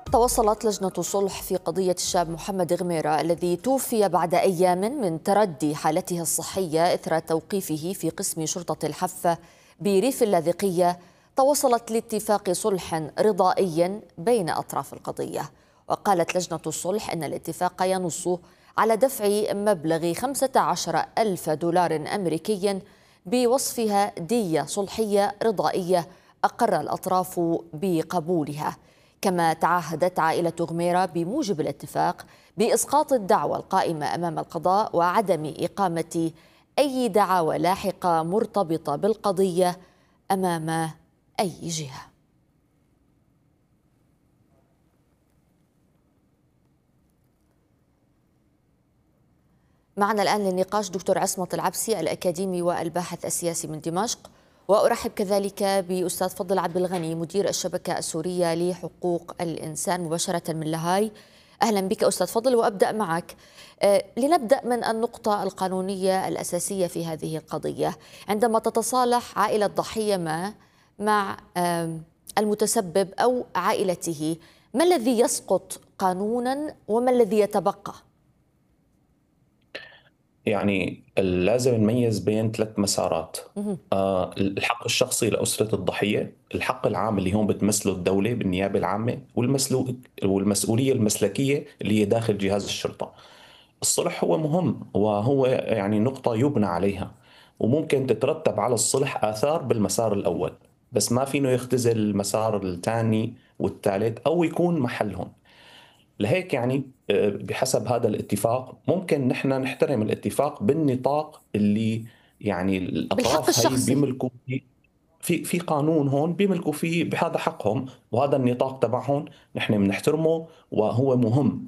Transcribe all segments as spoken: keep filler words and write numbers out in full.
تواصلت لجنة الصلح في قضية الشاب محمد غميرة الذي توفي بعد أيام من تردي حالته الصحية إثر توقيفه في قسم شرطة الحفة بريف اللاذقية. تواصلت لاتفاق صلح رضائي بين أطراف القضية، وقالت لجنة الصلح أن الاتفاق ينص على دفع مبلغ خمسة عشر ألف دولار أمريكي بوصفها دية صلحية رضائية أقر الأطراف بقبولها. كما تعهدت عائلة غميرة بموجب الاتفاق بإسقاط الدعوى القائمة أمام القضاء وعدم إقامة أي دعاوى لاحقة مرتبطة بالقضية أمام أي جهة. معنا الآن للنقاش دكتور عصمت العبسي الأكاديمي والباحث السياسي من دمشق، وأرحب كذلك بأستاذ فضل عبد الغني مدير الشبكة السورية لحقوق الإنسان مباشرة من لاهاي. أهلا بك أستاذ فضل، وأبدأ معك. أه لنبدأ من النقطة القانونية الأساسية في هذه القضية. عندما تتصالح عائلة ضحية ما مع أه المتسبب أو عائلته، ما الذي يسقط قانونا وما الذي يتبقى؟ يعني لازم نميز بين ثلاث مسارات. آه الحق الشخصي لأسرة الضحية، الحق العام اللي هون بتمثله الدولة بالنيابة العامة، والمسلو والمسؤولية المسلكية اللي هي داخل جهاز الشرطة. الصلح هو مهم وهو يعني نقطة يبنى عليها، وممكن تترتب على الصلح آثار بالمسار الأول، بس ما فينه يختزل المسار الثاني والثالث أو يكون محلهم. لهيك يعني آه، بحسب هذا الاتفاق ممكن نحن نحترم الاتفاق بالنطاق اللي يعني بالحق الأطراف هي الشخصي. بيملكوا فيه. في في قانون هون بيملكوا فيه، بهذا حقهم وهذا النطاق تبعهم نحن بنحترمه وهو مهم.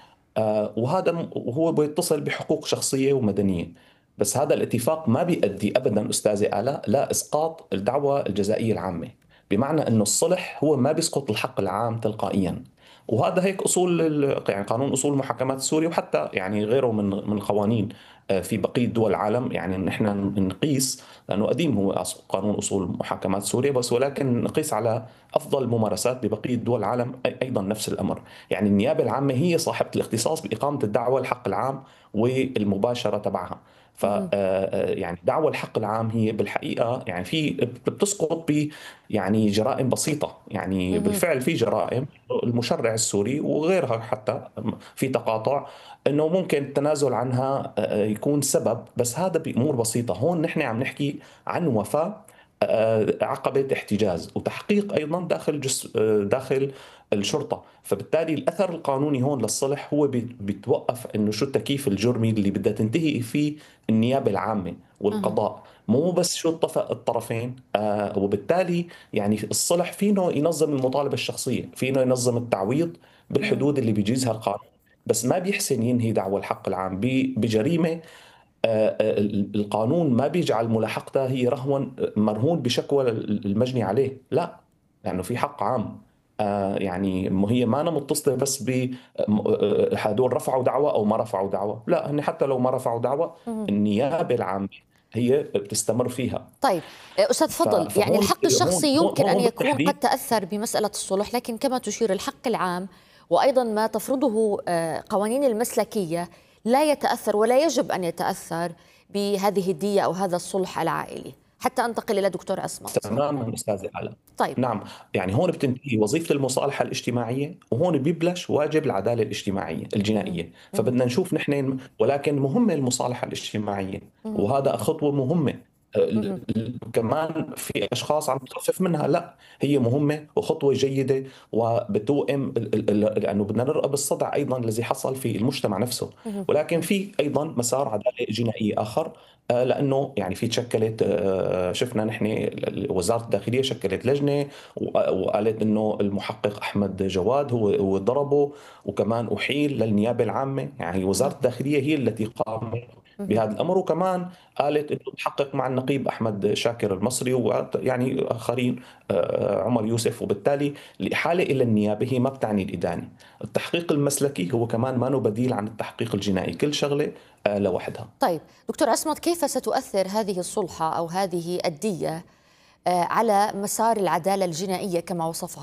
آه، وهذا م- وهو بيتصل بحقوق شخصية ومدنية. بس هذا الاتفاق ما بيؤدي أبدا أستاذة آلاء لا إسقاط الدعوة الجزائية العامة، بمعنى أنه الصلح هو ما بيسقط الحق العام تلقائيا. وهذا هيك اصول ال- يعني قانون اصول المحاكمات السوري، وحتى يعني غيره من من القوانين آه، في بقيه دول العالم. يعني نحن نقيس، لانه قديم هو أص- قانون اصول محاكمات سوريا، بس ولكن نقيس على افضل الممارسات ببقيه دول العالم أي- ايضا نفس الامر. يعني النيابه العامه هي صاحبه الاختصاص باقامه الدعوه الحق العام والمباشره تبعها. ف آه، آه، يعني دعوى الحق العام هي بالحقيقه يعني في بتسقط ب يعني جرائم بسيطه. يعني بالفعل في جرائم المشرع السوري وغيرها حتى في تقاطع انه ممكن التنازل عنها آه، يكون سبب، بس هذا بامور بسيطه. هون نحن عم نحكي عن وفاة آه، عقبة احتجاز وتحقيق أيضا داخل جس آه، داخل الشرطة. فبالتالي الأثر القانوني هون للصلح هو بي- بيتوقف إنه شو التكييف الجرمي اللي بدها تنتهي فيه النيابة العامة مهم. والقضاء، مو بس شو اتفق الطرفين. آه وبالتالي يعني الصلح فينه ينظم المطالبة الشخصية، فينه ينظم التعويض مهم. بالحدود اللي بيجيزها القانون، بس ما بيحسن ينهي دعوى الحق العام ب- بجريمة. آه، آه، القانون ما بيجعل ملاحقتها هي رهون مرهون بشكوى المجني عليه، لا، لأنه في حق عام. آه، يعني م- هي ما أنا متصلة بس ب م- آه، هدول رفعوا دعوة أو ما رفعوا دعوة، لا، هن حتى لو ما رفعوا دعوة مهم. النيابة العامة هي بتستمر فيها. طيب أستاذ ف- فضل، يعني فهون الحق هون الشخصي هون يمكن أن هون يكون قد بالتحديد تأثر بمسألة الصلح، لكن كما تشير الحق العام وأيضا ما تفرضه آه، قوانين المسلكية لا يتأثر ولا يجب أن يتأثر بهذه الدية أو هذا الصلح العائلي. حتى أنتقل إلى دكتور عصمت. تماما استاذ علاء. طيب. نعم، يعني هون بتنتهي وظيفة المصالحة الاجتماعية، وهون بيبلش واجب العدالة الاجتماعية مهم. الجنائية. مهم. فبدنا نشوف نحن، ولكن مهمة المصالحة الاجتماعية، مهم. وهذا خطوة مهمة. ال- مهم. ال- كمان في أشخاص عم تخفف منها، لا، هي مهمة وخطوة جيدة وبتوئم ال- ال- ال- لأنه بدنا نرقب الصدع أيضا الذي حصل في المجتمع نفسه. مهم. ولكن مهم. في أيضا مسار عدالة جنائي آخر. آه، لانه يعني في تشكلت، آه، شفنا نحن وزاره الداخليه شكلت لجنه وقالت انه المحقق احمد جواد هو هو ضربه، وكمان احيل للنيابه العامه. يعني وزاره مهم. الداخليه هي التي قامت مهم. بهذا الامر، وكمان قالت انه تحقق مع النقيب احمد شاكر المصري ويعني اخرين، آه، عمر يوسف. وبالتالي الاحاله الى النيابه هي ما بتعني الادانه. التحقيق المسلكي هو كمان ما له بديل عن التحقيق الجنائي، كل شغله آه، لوحدها. طيب دكتور عصمت، كيف ستؤثر هذه الصلحة أو هذه الدية آه، على مسار العدالة الجنائية كما وصفها